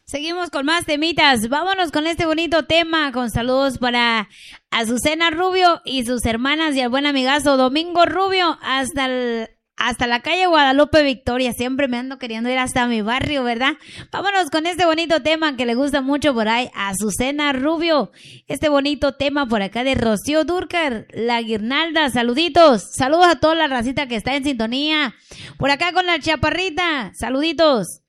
Seguimos con más temitas. Vámonos con este bonito tema. Con saludos para Azucena Rubio y sus hermanas y al buen amigazo Domingo Rubio hasta la calle Guadalupe Victoria. Siempre me ando queriendo ir hasta mi barrio, ¿verdad? Vámonos con este bonito tema que le gusta mucho por ahí a Azucena Rubio. Este bonito tema por acá de Rocío Dúrcal, La Guirnalda. Saluditos. Saludos a toda la racita que está en sintonía. Por acá con la Chaparrita. Saluditos.